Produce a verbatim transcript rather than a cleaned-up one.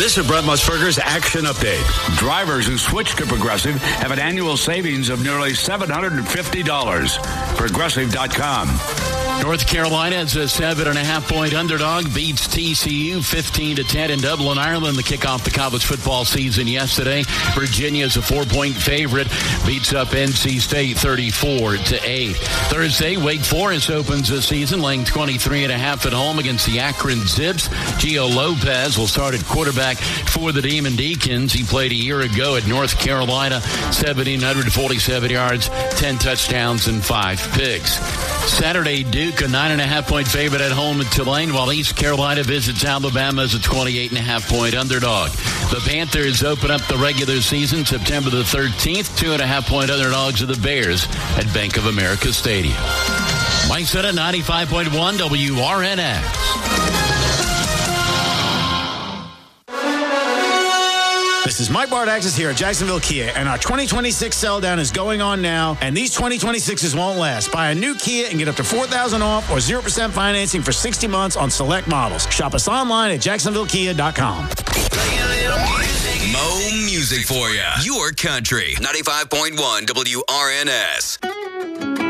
This is Brett Musburger's Action Update. Drivers who switch to Progressive have an annual savings of nearly seven hundred fifty dollars. Progressive dot com. North Carolina is a seven and a half point underdog, beats T C U fifteen to ten in Dublin, Ireland to kick off the college football season yesterday. Virginia is a four point favorite, beats up N C State thirty-four to eight. Thursday, Wake Forest opens the season laying twenty-three and a half at home against the Akron Zips. Gio Lopez will start at quarterback for the Demon Deacons. He played a year ago at North Carolina, one thousand seven hundred forty-seven yards, ten touchdowns, and five picks. Saturday, Duke, a nine and a half point favorite at home in Tulane, while East Carolina visits Alabama as a twenty-eight and a half point underdog. The Panthers open up the regular season September the thirteenth, two and a half point underdogs of the Bears at Bank of America Stadium. Mike Sutta, ninety-five point one W R N S. This is Mike Bardaxis here at Jacksonville Kia, and our twenty twenty-six sell down is going on now, and these twenty twenty-sixes won't last. Buy a new Kia and get up to four thousand dollars off or zero percent financing for sixty months on select models. Shop us online at Jacksonville Kia dot com. Mo music for you. Your country. ninety-five point one W R N S.